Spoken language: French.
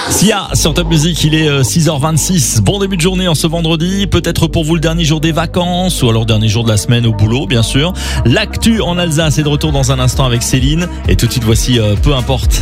Sia sur Top Music, il est 6h26. Bon début de journée en ce vendredi. Peut-être pour vous le dernier jour des vacances ou alors dernier jour de la semaine au boulot, bien sûr. L'actu en Alsace est de retour dans un instant avec Céline. Et tout de suite, voici Peu importe.